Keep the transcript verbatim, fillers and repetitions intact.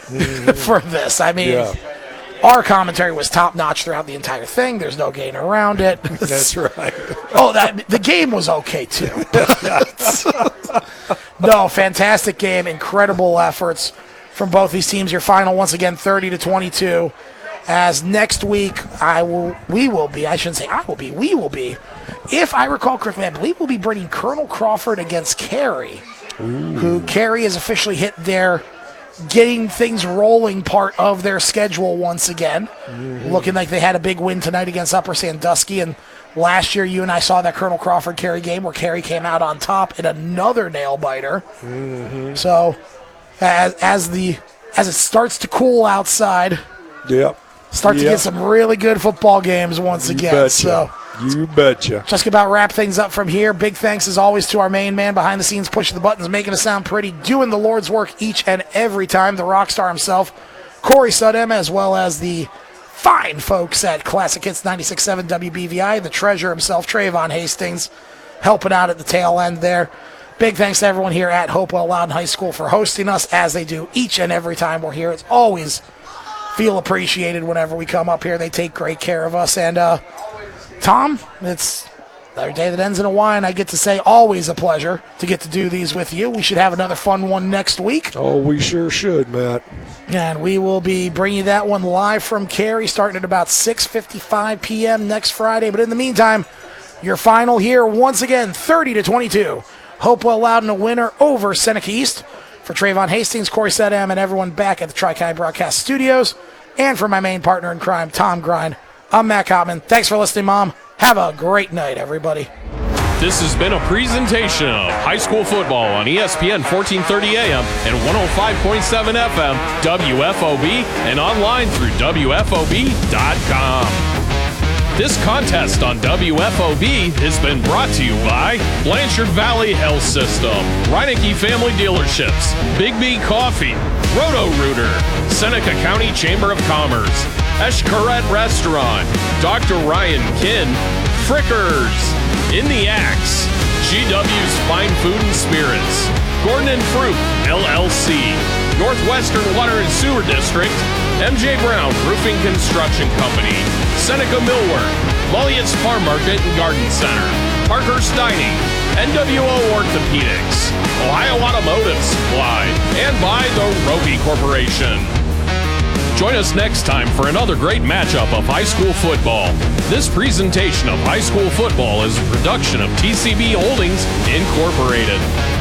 mm-hmm. for this. I mean, yeah. our commentary was top-notch throughout the entire thing. There's no getting around it. That's right. oh, that the game was okay, too. No, fantastic game. Incredible efforts from both these teams. Your final, once again, thirty to twenty-two. As next week, I will, we will be, I shouldn't say I will be, we will be, if I recall correctly, I believe we'll be bringing Colonel Crawford against Cary, Ooh. who Cary has officially hit their getting things rolling part of their schedule once again. Mm-hmm. Looking like they had a big win tonight against Upper Sandusky, and last year you and I saw that Colonel Crawford Cary game where Cary came out on top in another nail-biter. Mm-hmm. So as, as, the, as it starts to cool outside, yep. Start to yep. get some really good football games once you again. Betcha. So you betcha. Just about wrap things up from here. Big thanks as always to our main man behind the scenes, pushing the buttons, making us sound pretty, doing the Lord's work each and every time. The rock star himself, Corey Sudem, as well as the fine folks at Classic Hits ninety-six point seven W B V I, the treasure himself, Trayvon Hastings, helping out at the tail end there. Big thanks to everyone here at Hopewell Loudon High School for hosting us, as they do each and every time we're here. It's always feel appreciated whenever we come up here. They take great care of us. And uh, Tom, it's every day that ends in a Y, and I get to say always a pleasure to get to do these with you. We should have another fun one next week. Oh, we sure should, Matt. And we will be bringing you that one live from Cary starting at about six fifty-five p.m. next Friday. But in the meantime, your final here once again, thirty to twenty-two. Hopewell Loudon a winner over Seneca East. For Trayvon Hastings, Corey Sedam, and everyone back at the Tri-County Broadcast Studios, and for my main partner in crime, Tom Grind, I'm Matt Cottman. Thanks for listening, Mom. Have a great night, everybody. This has been a presentation of high school football on E S P N fourteen thirty A M and one oh five point seven F M, W F O B, and online through W F O B dot com. This contest on W F O B has been brought to you by Blanchard Valley Health System, Reineke Family Dealerships, Big B Coffee, Roto-Rooter, Seneca County Chamber of Commerce, Eshkaret Restaurant, Doctor Ryan Kinn, Frickers, In the Axe, G W's Fine Food and Spirits, Gordon and Fruit, L L C, Northwestern Water and Sewer District, M J Brown Roofing Construction Company, Seneca Millwork, Molliett's Farm Market and Garden Center, Parker's Dining, N W O Orthopedics, Ohio Automotive Supply, and by the Roby Corporation. Join us next time for another great matchup of high school football. This presentation of high school football is a production of T C B Holdings, Incorporated.